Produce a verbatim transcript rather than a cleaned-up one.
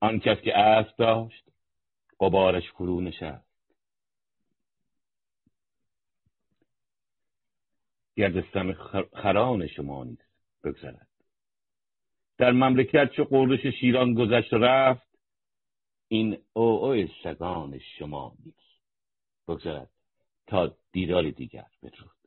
آن کس که اسب داشت غبارش فرو نشست. گردستم خران شما نیز بگذرد. در مملکت چه قردش شیران گذشت و رفت، این او او سگان شما نیز بگذرد. تا دیدار دیگر، بدرود.